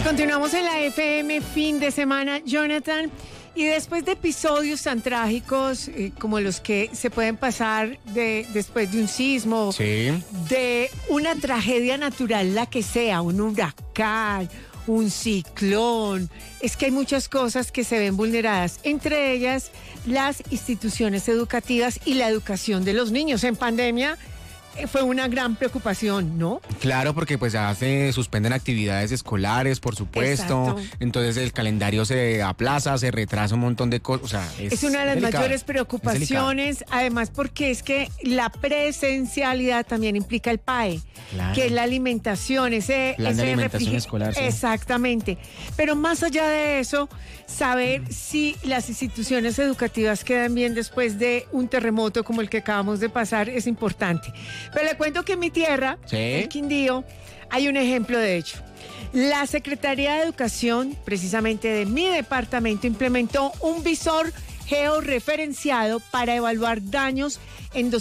Continuamos en la FM fin de semana, Jonathan, y después de episodios tan trágicos como los que se pueden pasar después de un sismo, sí, de una tragedia natural, la que sea, un huracán, un ciclón, es que hay muchas cosas que se ven vulneradas, entre ellas las instituciones educativas y la educación de los niños. En pandemia fue una gran preocupación, ¿no? Claro, porque pues ya se suspenden actividades escolares, por supuesto. Exacto. Entonces el calendario se aplaza, se retrasa un montón de cosas. O sea, es una de las delicado. mayores preocupaciones, además porque es que la presencialidad también implica el PAE, Claro. que es la alimentación, Plan de alimentación escolar, sí. Exactamente. Pero más allá de eso, saber si las instituciones educativas quedan bien después de un terremoto como el que acabamos de pasar es importante. Pero le cuento que en mi tierra, ¿Sí? el Quindío, hay un ejemplo de hecho. La Secretaría de Educación, precisamente de mi departamento, implementó un visor georreferenciado para evaluar daños en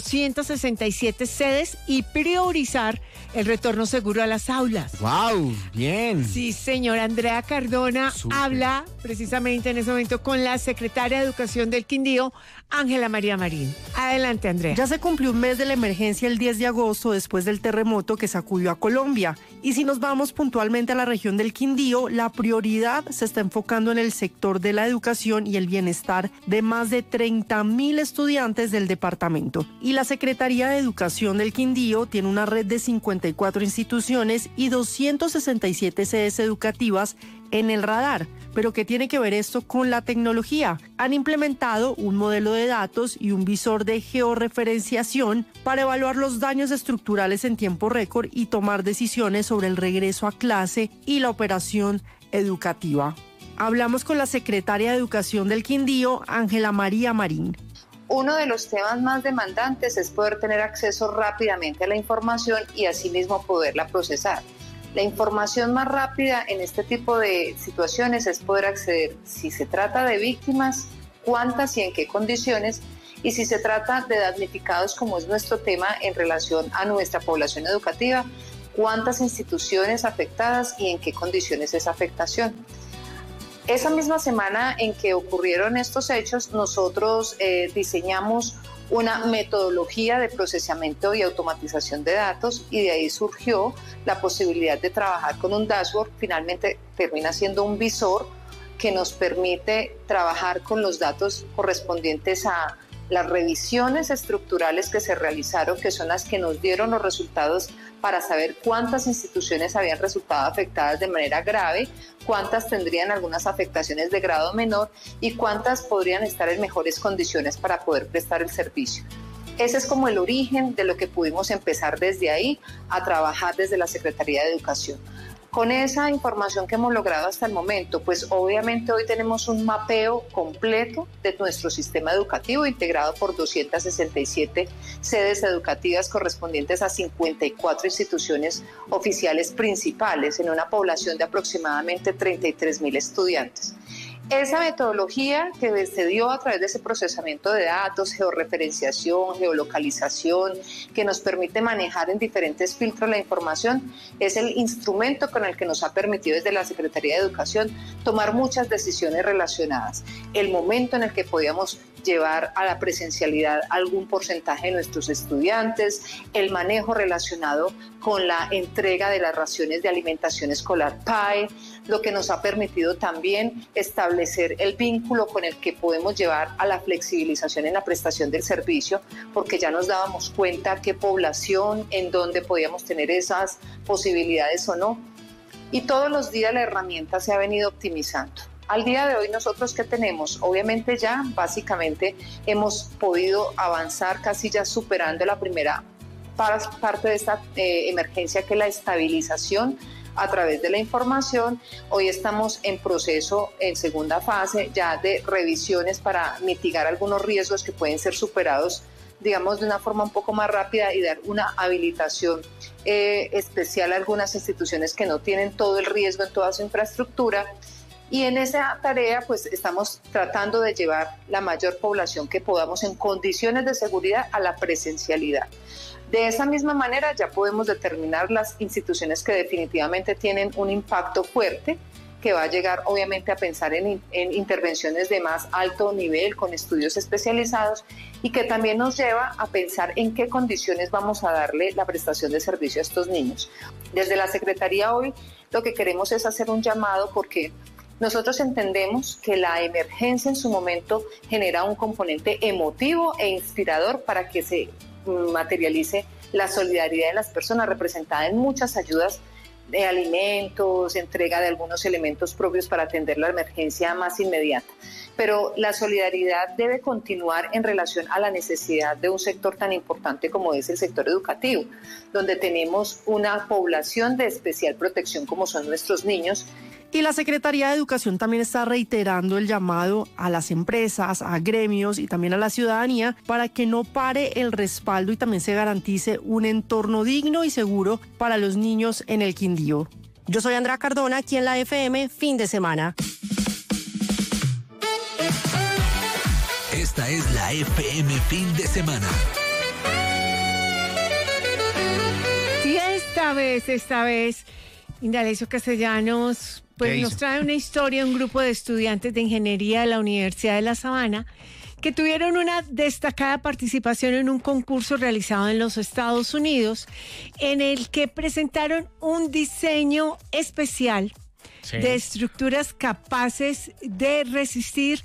267 sedes y priorizar el retorno seguro a las aulas. ¡Wow! Bien. Sí, señora Andrea Cardona Súper. habla precisamente en ese momento con la secretaria de Educación del Quindío, Ángela María Marín. Adelante, Andrea. Ya se cumplió un mes de la emergencia el 10 de agosto después del terremoto que sacudió a Colombia. Y si nos vamos puntualmente a la región del Quindío, la prioridad se está enfocando en el sector de la educación y el bienestar de más de 30.000 estudiantes del departamento. Y la Secretaría de Educación del Quindío tiene una red de 54 instituciones y 267 sedes educativas en el radar. ¿Pero qué tiene que ver esto con la tecnología? Han implementado un modelo de datos y un visor de georreferenciación para evaluar los daños estructurales en tiempo récord y tomar decisiones sobre el regreso a clase y la operación educativa. Hablamos con la secretaria de Educación del Quindío, Ángela María Marín. Uno de los temas más demandantes es poder tener acceso rápidamente a la información y asimismo poderla procesar. La información más rápida en este tipo de situaciones es poder acceder, si se trata de víctimas, cuántas y en qué condiciones, y si se trata de damnificados, como es nuestro tema en relación a nuestra población educativa, cuántas instituciones afectadas y en qué condiciones esa afectación. Esa misma semana en que ocurrieron estos hechos, nosotros diseñamos una metodología de procesamiento y automatización de datos y de ahí surgió la posibilidad de trabajar con un dashboard. Finalmente termina siendo un visor que nos permite trabajar con los datos correspondientes a las revisiones estructurales que se realizaron, que son las que nos dieron los resultados para saber cuántas instituciones habían resultado afectadas de manera grave, cuántas tendrían algunas afectaciones de grado menor y cuántas podrían estar en mejores condiciones para poder prestar el servicio. Ese es como el origen de lo que pudimos empezar desde ahí a trabajar desde la Secretaría de Educación. Con esa información que hemos logrado hasta el momento, pues obviamente hoy tenemos un mapeo completo de nuestro sistema educativo integrado por 267 sedes educativas correspondientes a 54 instituciones oficiales principales en una población de aproximadamente 33.000 estudiantes. Esa metodología que se dio a través de ese procesamiento de datos, georreferenciación, geolocalización, que nos permite manejar en diferentes filtros la información, es el instrumento con el que nos ha permitido desde la Secretaría de Educación tomar muchas decisiones relacionadas. El momento en el que podíamos llevar a la presencialidad algún porcentaje de nuestros estudiantes, el manejo relacionado con la entrega de las raciones de alimentación escolar PAE, lo que nos ha permitido también establecer el vínculo con el que podemos llevar a la flexibilización en la prestación del servicio, porque ya nos dábamos cuenta qué población, en dónde podíamos tener esas posibilidades o no. Y todos los días la herramienta se ha venido optimizando. Al día de hoy nosotros ¿qué tenemos? Obviamente ya básicamente hemos podido avanzar casi ya superando la primera parte de esta emergencia, que es la estabilización a través de la información. Hoy estamos en proceso, en segunda fase ya de revisiones para mitigar algunos riesgos que pueden ser superados, digamos, de una forma un poco más rápida y dar una habilitación especial a algunas instituciones que no tienen todo el riesgo en toda su infraestructura. Y en esa tarea pues estamos tratando de llevar la mayor población que podamos en condiciones de seguridad a la presencialidad. De esa misma manera ya podemos determinar las instituciones que definitivamente tienen un impacto fuerte, que va a llegar obviamente a pensar en intervenciones de más alto nivel con estudios especializados y que también nos lleva a pensar en qué condiciones vamos a darle la prestación de servicio a estos niños. Desde la Secretaría hoy lo que queremos es hacer un llamado porque nosotros entendemos que la emergencia en su momento genera un componente emotivo e inspirador para que se materialice la solidaridad de las personas representada en muchas ayudas de alimentos, entrega de algunos elementos propios para atender la emergencia más inmediata. Pero la solidaridad debe continuar en relación a la necesidad de un sector tan importante como es el sector educativo, donde tenemos una población de especial protección como son nuestros niños. Y la Secretaría de Educación también está reiterando el llamado a las empresas, a gremios y también a la ciudadanía para que no pare el respaldo y también se garantice un entorno digno y seguro para los niños en el Quindío. Yo soy Andrea Cardona, aquí en la FM Fin de Semana. Esta es la FM Fin de Semana. Sí, esta vez, Indalecio Castellanos pues nos trae una historia, un grupo de estudiantes de ingeniería de la Universidad de La Sabana que tuvieron una destacada participación en un concurso realizado en los Estados Unidos en el que presentaron un diseño especial de estructuras capaces de resistir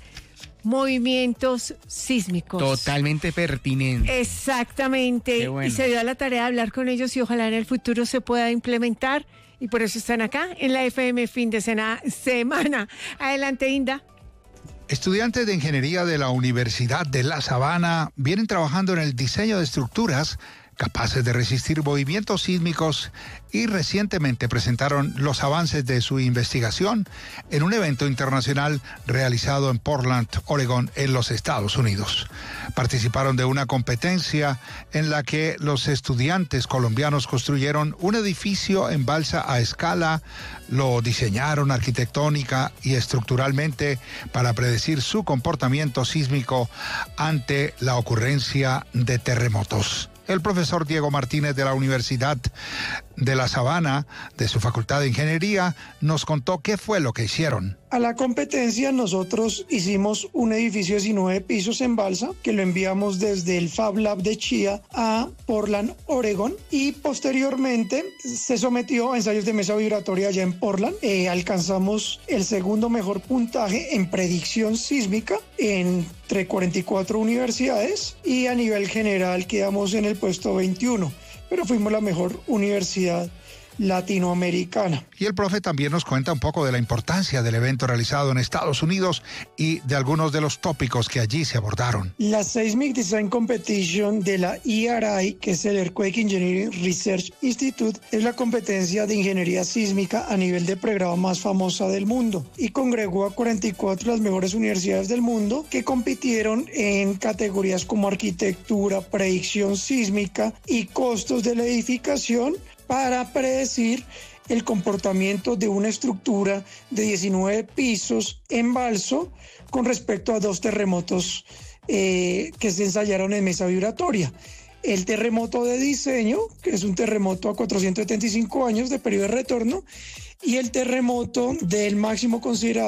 movimientos sísmicos. Totalmente pertinente. Exactamente. Bueno. Y se dio a la tarea de hablar con ellos y ojalá en el futuro se pueda implementar. Y por eso están acá en la FM Fin de Semana. Adelante, Inda. Estudiantes de ingeniería de la Universidad de La Sabana vienen trabajando en el diseño de estructuras capaces de resistir movimientos sísmicos y recientemente presentaron los avances de su investigación en un evento internacional realizado en Portland, Oregón, en los Estados Unidos. Participaron de una competencia en la que los estudiantes colombianos construyeron un edificio en balsa a escala, lo diseñaron arquitectónica y estructuralmente para predecir su comportamiento sísmico ante la ocurrencia de terremotos. El profesor Diego Martínez de la Universidad de La Sabana, de su Facultad de Ingeniería, nos contó qué fue lo que hicieron. A la competencia nosotros hicimos un edificio de 19 pisos en balsa que lo enviamos desde el Fab Lab de Chía a Portland, Oregón, y posteriormente se sometió a ensayos de mesa vibratoria allá en Portland. Alcanzamos el segundo mejor puntaje en predicción sísmica entre 44 universidades y a nivel general quedamos en el puesto 21, pero fuimos la mejor universidad latinoamericana. Y el profe también nos cuenta un poco de la importancia del evento realizado en Estados Unidos y de algunos de los tópicos que allí se abordaron. La Seismic Design Competition de la ERI, que es el Earthquake Engineering Research Institute, es la competencia de ingeniería sísmica a nivel de pregrado más famosa del mundo y congregó a 44 de las mejores universidades del mundo que compitieron en categorías como arquitectura, predicción sísmica y costos de la edificación para predecir el comportamiento de una estructura de 19 pisos en balso con respecto a 2 terremotos que se ensayaron en mesa vibratoria. El terremoto de diseño, que es un terremoto a 475 años de periodo de retorno, y el terremoto del máximo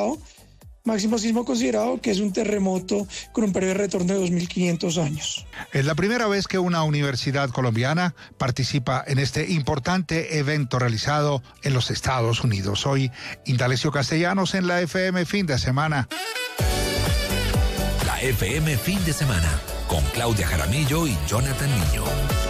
sismo considerado, que es un terremoto con un periodo de retorno de 2.500 años. Es la primera vez que una universidad colombiana participa en este importante evento realizado en los Estados Unidos. Soy Indalecio Castellanos en la FM Fin de Semana. La FM Fin de Semana con Claudia Jaramillo y Jonathan Niño.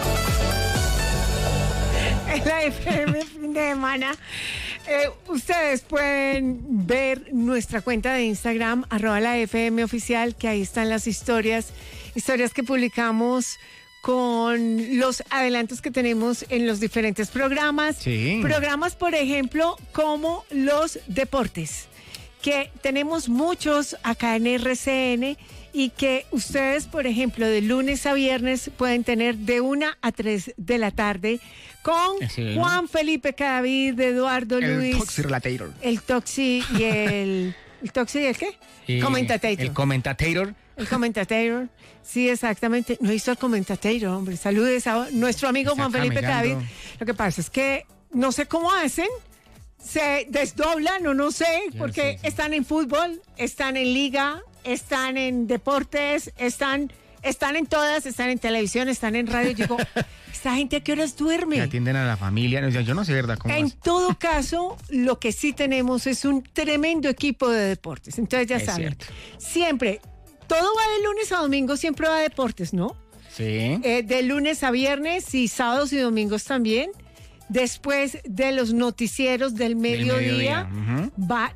En la FM Fin de Semana. Ustedes pueden ver nuestra cuenta de Instagram, @la_FM_oficial, que ahí están las historias que publicamos con los adelantos que tenemos en los diferentes programas. Sí. Programas, por ejemplo, como los deportes, que tenemos muchos acá en RCN y que ustedes, por ejemplo, de lunes a viernes pueden tener de 1 a 3 de la tarde con Juan Felipe Cadavid, Eduardo Luis. El Toxi Relator. El Toxi y el... ¿El Toxi y el qué? Commentator. El Commentator. El commentator. Sí, exactamente. No hizo el commentator, hombre. Saludes a nuestro amigo Está Juan Felipe camellando. David. Lo que pasa es que no sé cómo hacen. Se desdoblan o no sé, porque sí, sí. están en fútbol, están en liga, están en deportes, están en todas, están en televisión, están en radio. Yo digo, ¿esta gente a qué horas Que duerme? atienden a la familia. O sea, yo no sé, ¿verdad? ¿Cómo En es? todo caso, lo que sí tenemos es un tremendo equipo de deportes. Entonces ya Es saben, cierto. siempre, todo va de lunes a domingo, siempre va a deportes, ¿no? Sí. De lunes a viernes y sábados y domingos también. Después de los noticieros del mediodía, va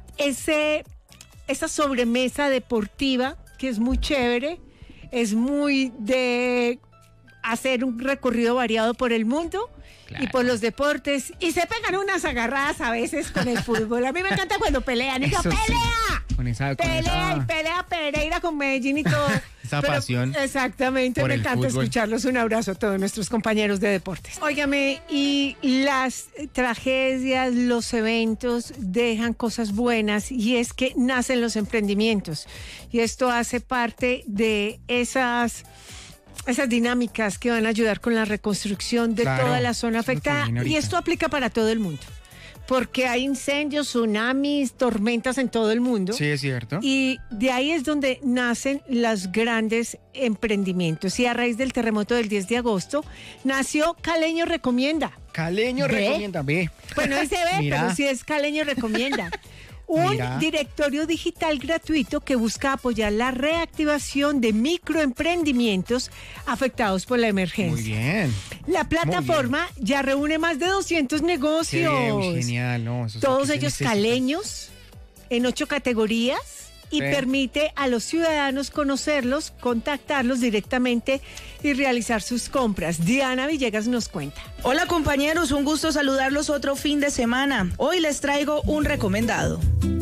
esa sobremesa deportiva que es muy chévere, es muy de hacer un recorrido variado por el mundo y por los deportes, y se pegan unas agarradas a veces con el fútbol. A mí me encanta cuando pelean, y yo, Eso sí. ¡pelea! Con Pelea y esa- pelea Pereira con Medellín y todo. Esa pasión Exactamente, por me el encanta fútbol. escucharlos. Un abrazo a todos nuestros compañeros de deportes. Óigame, y las tragedias, los eventos dejan cosas buenas, y es que nacen los emprendimientos. Y esto hace parte de esas dinámicas que van a ayudar con la reconstrucción de Claro, toda la zona eso es lo que afectada. viene Y ahorita. esto aplica para todo el mundo. Porque hay incendios, tsunamis, tormentas en todo el mundo. Sí, es cierto. Y de ahí es donde nacen los grandes emprendimientos. Y a raíz del terremoto del 10 de agosto, nació Caleño Recomienda. Caleño ¿Ve? recomienda, ve. Bueno, ahí se ve, Mira. pero sí es Caleño Recomienda. Un Mira. directorio digital gratuito que busca apoyar la reactivación de microemprendimientos afectados por la emergencia. Muy bien. La plataforma ya reúne más de 200 Qué negocios. bien, uy, genial, ¿no? Eso es lo Todos que se ellos necesita. caleños, en 8 categorías, y Sí. permite a los ciudadanos conocerlos, contactarlos directamente y realizar sus compras. Diana Villegas nos cuenta. Hola compañeros, un gusto saludarlos otro fin de semana. Hoy les traigo un recomendado.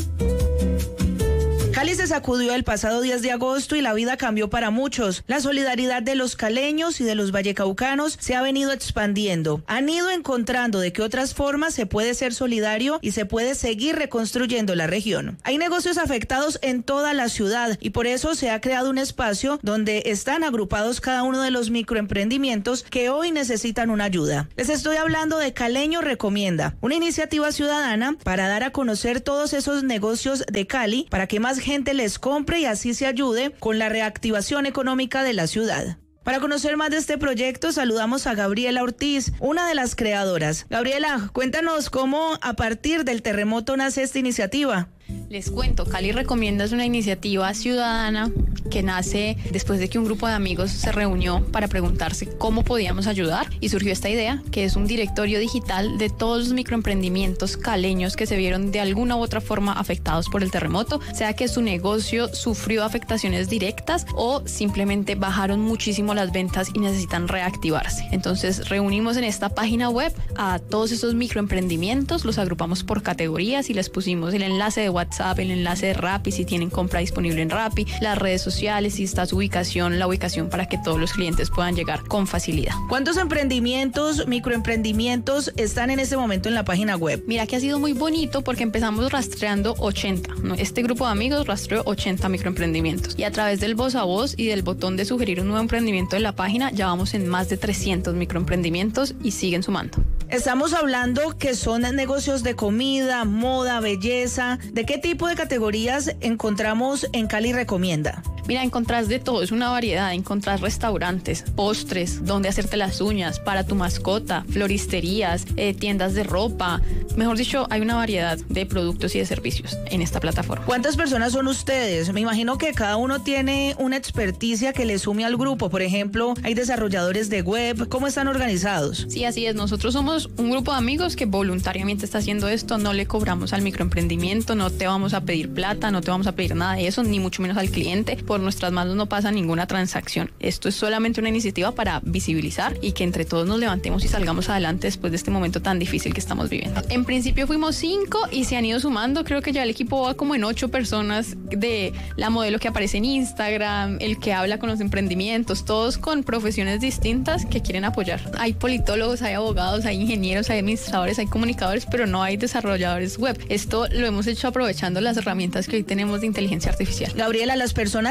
Cali se sacudió el pasado 10 de agosto y la vida cambió para muchos. La solidaridad de los caleños y de los vallecaucanos se ha venido expandiendo. Han ido encontrando de qué otras formas se puede ser solidario y se puede seguir reconstruyendo la región. Hay negocios afectados en toda la ciudad y por eso se ha creado un espacio donde están agrupados cada uno de los microemprendimientos que hoy necesitan una ayuda. Les estoy hablando de Caleño Recomienda, una iniciativa ciudadana para dar a conocer todos esos negocios de Cali para que más gente les compre y así se ayude con la reactivación económica de la ciudad. Para conocer más de este proyecto, saludamos a Gabriela Ortiz, una de las creadoras. Gabriela, cuéntanos cómo a partir del terremoto nace esta iniciativa. Les cuento, Cali Recomienda es una iniciativa ciudadana que nace después de que un grupo de amigos se reunió para preguntarse cómo podíamos ayudar, y surgió esta idea, que es un directorio digital de todos los microemprendimientos caleños que se vieron de alguna u otra forma afectados por el terremoto, sea que su negocio sufrió afectaciones directas o simplemente bajaron muchísimo las ventas y necesitan reactivarse. Entonces reunimos en esta página web a todos estos microemprendimientos, los agrupamos por categorías y les pusimos el enlace de WhatsApp, el enlace de Rappi si tienen compra disponible en Rappi, las redes sociales, si está su ubicación, la ubicación para que todos los clientes puedan llegar con facilidad. ¿Cuántos emprendimientos, microemprendimientos están en este momento en la página web? Mira que ha sido muy bonito porque empezamos rastreando 80, ¿no? Este grupo de amigos rastreó 80 microemprendimientos y a través del voz a voz y del botón de sugerir un nuevo emprendimiento en la página ya vamos en más de 300 microemprendimientos y siguen sumando. Estamos hablando que son negocios de comida, moda, belleza. ¿De qué tipo de categorías encontramos en Cali Recomienda? Mira, encontrás de todo, es una variedad, encontrás restaurantes, postres, donde hacerte las uñas, para tu mascota, floristerías, tiendas de ropa. Mejor dicho, hay una variedad de productos y de servicios en esta plataforma. ¿Cuántas personas son ustedes? Me imagino que cada uno tiene una experticia que le sume al grupo. Por ejemplo, hay desarrolladores de web. ¿Cómo están organizados? Sí, así es. Nosotros somos un grupo de amigos que voluntariamente está haciendo esto. No le cobramos al microemprendimiento, no te vamos a pedir plata, no te vamos a pedir nada de eso, ni mucho menos al cliente. Por nuestras manos no pasa ninguna transacción. Esto es solamente una iniciativa para visibilizar y que entre todos nos levantemos y salgamos adelante después de este momento tan difícil que estamos viviendo. En principio fuimos 5 y se han ido sumando. Creo que ya el equipo va como en 8 personas, de la modelo que aparece en Instagram, el que habla con los emprendimientos, todos con profesiones distintas que quieren apoyar. Hay politólogos, hay abogados, hay ingenieros, hay administradores, hay comunicadores, pero no hay desarrolladores web. Esto lo hemos hecho aprovechando las herramientas que hoy tenemos de inteligencia artificial. Gabriela, las personas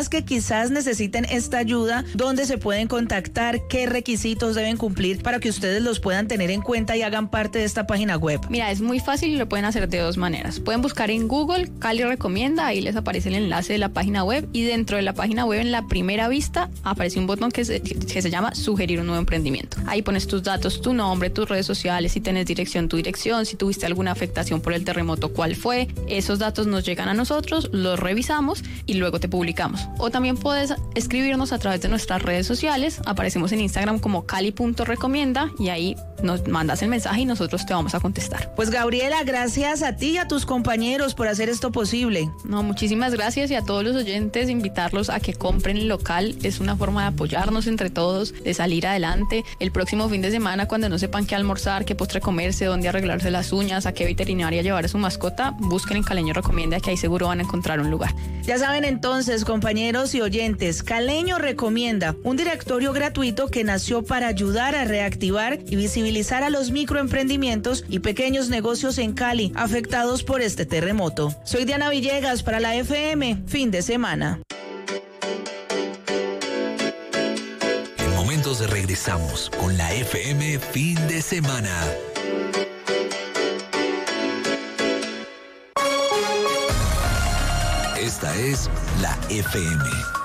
personas que quizás necesiten esta ayuda, ¿dónde se pueden contactar? ¿Qué requisitos deben cumplir para que ustedes los puedan tener en cuenta y hagan parte de esta página web? Mira, es muy fácil y lo pueden hacer de dos maneras. Pueden buscar en Google Cali Recomienda, ahí les aparece el enlace de la página web y dentro de la página web en la primera vista aparece un botón que se llama Sugerir un nuevo emprendimiento. Ahí pones tus datos, tu nombre, tus redes sociales, si tienes dirección, tu dirección, si tuviste alguna afectación por el terremoto, cuál fue. Esos datos nos llegan a nosotros, los revisamos y luego te publicamos. O también puedes escribirnos a través de nuestras redes sociales. Aparecemos en Instagram como cali.recomienda y ahí nos mandas el mensaje y nosotros te vamos a contestar. Pues Gabriela, gracias a ti y a tus compañeros por hacer esto posible. No, muchísimas gracias y a todos los oyentes invitarlos a que compren local. Es una forma de apoyarnos entre todos, de salir adelante. El próximo fin de semana, cuando no sepan qué almorzar, qué postre comerse, dónde arreglarse las uñas, a qué veterinaria llevar a su mascota, busquen en Caleño Recomienda, que ahí seguro van a encontrar un lugar. Ya saben entonces, compañeros y oyentes, Caleño Recomienda, un directorio gratuito que nació para ayudar a reactivar y visibilizar a los microemprendimientos y pequeños negocios en Cali afectados por este terremoto. Soy Diana Villegas para la FM, fin de semana. En momentos regresamos con la FM fin de semana. Esta es la FM.